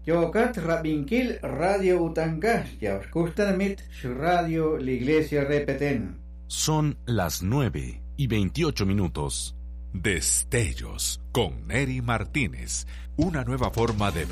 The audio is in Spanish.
Yokat Rabinquil Radio Utancash, ya os mit su radio la iglesia repeten. Son las 9:28. Destellos con Neri Martínez, una nueva forma de